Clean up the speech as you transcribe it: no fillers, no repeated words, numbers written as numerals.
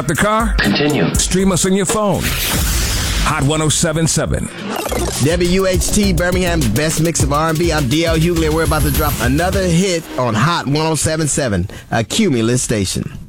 The car? Continue. Stream us on your phone. Hot 1077. WHT Birmingham's best mix of R&B. I'm DL Hughley, and we're about to drop another hit on Hot 1077, a Cumulus station.